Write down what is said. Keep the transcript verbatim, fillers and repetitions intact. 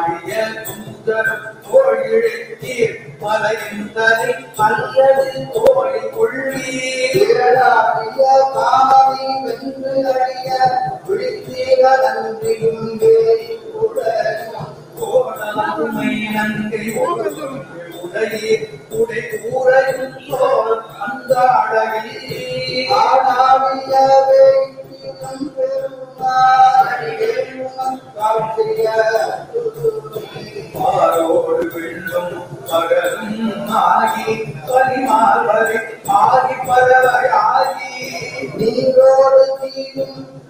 மலைந்தனை அல்லது தோழி கொள்ளீராடிய காமனை வென்று அறிய விழித்தீர நன்றியும் கோணமை நன்றி உடையே உடை கூறையும் சோர் அந்த அழகில் ஆடாவியவே மாரோடு வெள்ளும் பகலும் ஆகி பரிமாறி ஆகி பறவை ஆகி நீரோடு தீரும்